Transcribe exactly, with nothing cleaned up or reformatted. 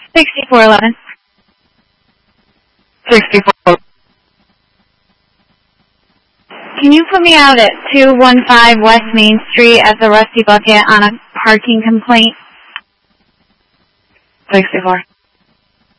sixty-four eleven. sixty-four. Can you put me out at two one five West Main Street as a Rusty Bucket on a parking complaint? sixty-four.